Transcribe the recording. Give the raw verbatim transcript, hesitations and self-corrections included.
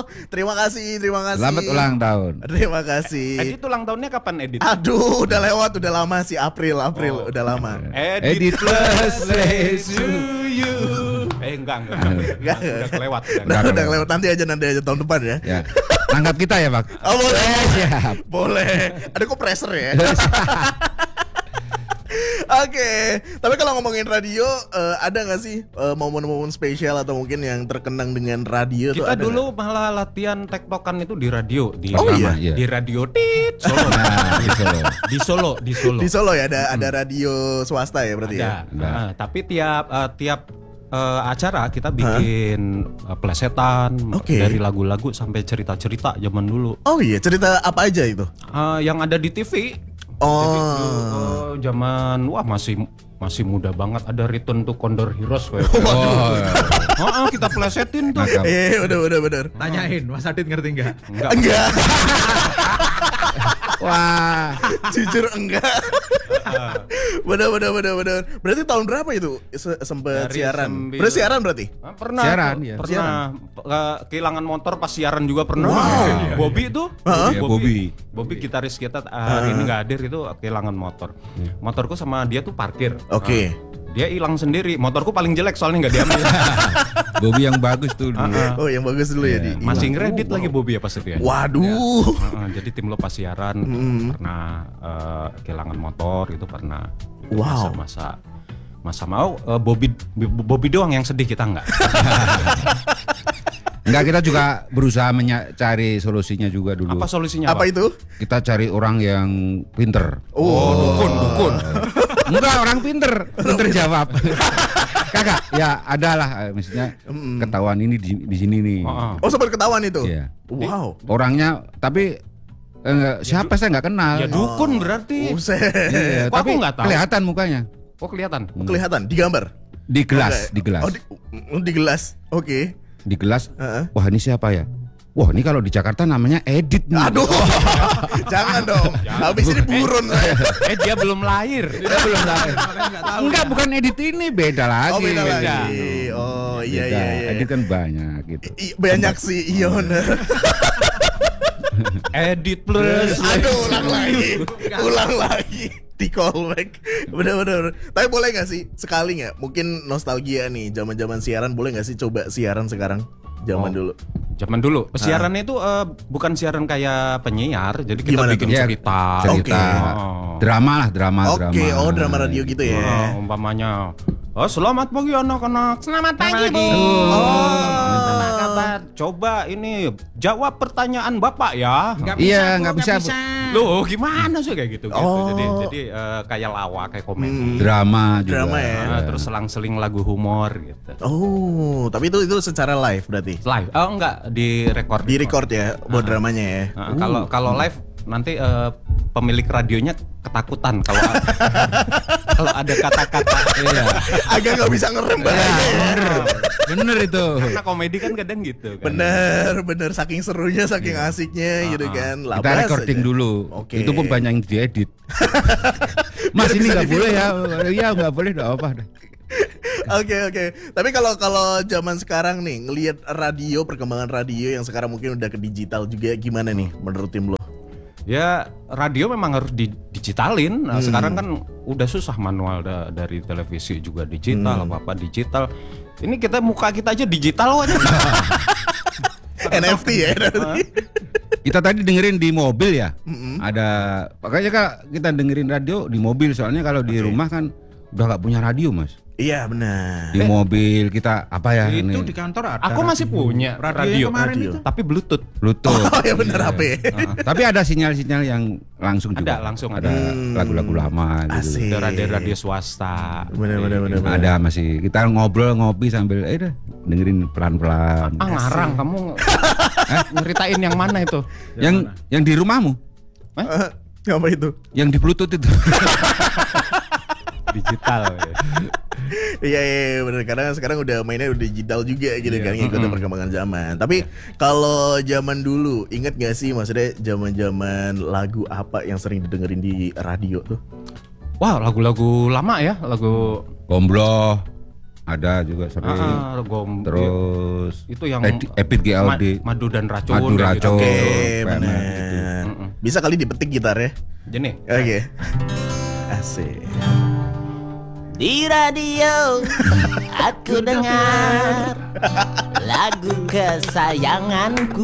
terima kasih, terima kasih. Selamat ulang tahun. Terima kasih. Edit ulang tahunnya kapan Edit? Aduh, udah lewat, udah lama sih April, April, Oh. udah lama. Edit plus race to you. Eh enggak enggak enggak. Enggak. Udah kelewat. Udah, Enggak, udah enggak. lewat, nanti aja, nanti aja tahun depan ya. Ya. Tanggap kita ya, Pak. Oh, boleh. Siap. Boleh. Ada kok pressure ya. Oke, tapi kalau ngomongin radio, eh, ada nggak sih eh, momen-momen spesial atau mungkin yang terkenang dengan radio tuh Kita ada dulu malah latihan tektokan itu di radio di Oh, Pertama, iya? iya. di radio Tit Solo. Nah, di Solo. Di Solo, di nggak? Solo. Di Solo ya ada ada radio swasta ya berarti ya. Ada. Nah, tapi tiap eh, tiap eh, acara kita bikin eh, plesetan Oke. dari lagu-lagu sampai cerita-cerita zaman dulu. Oh iya, cerita apa aja itu? Eh, yang ada di T V. Oh. T V dulu, eh, zaman wah masih masih muda banget, ada Return to Condor Heroes kayak. Oh, iya. Heeh, kita plesetin tuh. Mantap. Eh, udah udah bener. Tanyain, Mas Adit ngerti nggak? Enggak. Enggak. Wah. Jujur enggak. Bener bener bener bener. Berarti tahun berapa itu se- sempet Dari siaran? sembil- Berarti siaran berarti? Ah, pernah Siaran, tuh, ya. pernah Eh, kehilangan motor pas siaran juga pernah. Wow. Bobby tuh, Iya, Bobby. Bobby gitaris kita eh, hari ini nggak hadir itu kehilangan motor. Motorku sama dia tuh parkir. Oke. Nah, dia hilang sendiri. Motorku paling jelek soalnya nggak diambil. Bobby yang bagus tuh dulu. Ah, Oh, yang bagus dulu ya di. Masih hilang. ngredit Oh, lagi wow. Bobby apa sih dia? Waduh. Heeh, jadi tim lo pas siaran pernah eh, kehilangan motor itu pernah. Itu Wow. Masa-masa masa mau eh, Bobby Bobby doang yang sedih, kita nggak. Enggak, kita juga berusaha mencari solusinya juga dulu. Apa solusinya? Apa itu? Kita cari orang yang pinter. Oh, dukun, dukun. Enggak, orang pinter, pinter jawab. Kakak, ya adalah, maksudnya ketahuan ini di, di sini nih. Heeh. Oh, sempat ketahuan itu. Iya. Wow. Orangnya, tapi eh, siapa saya nggak kenal. Ya dukun berarti. Buset. Iya, Kok aku tapi nggak tahu? kelihatan mukanya Oh kelihatan. Kelihatan di gambar. di gelas, Oke. di gelas, Oh, di, oh, di gelas. Oke. di gelas. Heeh. Wah, ini siapa ya? Wah, ini kalau di Jakarta namanya Edit nih. Aduh. Jangan dong. Habis ini burun saya. Eh dia belum lahir. Dia belum lahir. Enggak, bukan Edit ini, beda lagi. Oh, beda beda. lagi. Oh, iya Beda. iya iya. Edit kan banyak gitu. I- banyak sih, iya bener. Edit plus. Aduh, ulang lagi. Ulang lagi. Di callback. Bener-bener. Tapi boleh gak sih sekali nggak? Mungkin nostalgia nih, zaman-zaman siaran, boleh gak sih coba siaran sekarang? Zaman Oh. dulu. Zaman dulu siarannya itu eh, bukan siaran kayak penyiar, jadi kita Gimana bikin tuh? cerita. Cerita, Oh. drama lah, drama, drama. Oke, oh drama radio gitu ya. Oh, umpamanya, oh selamat pagi anak-anak. Selamat pagi bu. Oh. Apa kabar? Coba ini jawab pertanyaan bapak ya. Iya, nggak bisa. Loh gimana sih kayak gitu? gitu. Oh. Jadi jadi eh, kayak lawak, kayak komedi. Drama juga. Drama ya. Nah, terus selang-seling lagu humor gitu. Oh, tapi itu itu secara live berarti. Live? Oh enggak, di record. Di record ya buat dramanya ya. Nah, Kalau kalau live nanti eh, pemilik radionya ketakutan kalau kalau ada kata-kata. Iya. Agak nggak bisa ngerem bahaya ya. Bener itu. Karena komedi kan kadang gitu. Kan. Bener, bener saking serunya, saking asiknya gitu kan. Kita Labas recording aja. dulu. Oke. Itu pun banyak yang diedit. Mas, Biar ini bisa nggak boleh ya? di-film. Iya, nggak boleh, nggak apa. Oke oke. Tapi kalau kalau zaman sekarang nih ngelihat radio, perkembangan radio yang sekarang mungkin udah ke digital juga, gimana nih menurut tim lo? Ya radio memang harus didigitalin. Nah, Sekarang kan udah susah manual da- dari televisi juga digital, apa apa digital. Ini kita muka kita aja digital aja. N F T ya. Kita tadi dengerin di mobil ya. Ada, makanya kak kita dengerin radio di mobil, soalnya kalau di rumah kan udah nggak punya radio, Mas. Iya benar. Di mobil kita apa ya? Itu ini? di kantor ada. Aku masih punya radio, radio, yang kemarin radio. itu. tapi Bluetooth. Bluetooth. Oh ya benar H P. Ah, tapi ada sinyal-sinyal yang langsung juga. Ada, langsung ada. ada. Lagu-lagu lama gitu. Asik. Ada radio swasta. Bener bener bener. bener. Ada masih kita ngobrol ngopi sambil eh dah, dengerin pelan-pelan. Ah ngarang kamu. Eh, ngeritain yang mana itu? yang yang di rumahmu, Eh, apa itu? yang di Bluetooth itu. Digital. Ya. Iya iya iya, bener, karena sekarang udah mainnya udah digital juga gitu kan, ngikutin perkembangan zaman. Tapi kalau zaman dulu, inget gak sih maksudnya zaman-zaman lagu apa yang sering didengerin di radio tuh? Wah lagu-lagu lama ya, lagu Gombloh. Ada juga sering. Ah, gom, Terus itu yang Edi- Epit G L D. ma- madu dan racun. Madu kayak racun. gitu. Oke, P M R benar. gitu. Bisa kali dipetik gitarnya. Jadi Oke. Asik. Di radio aku dengar lagu kesayanganku.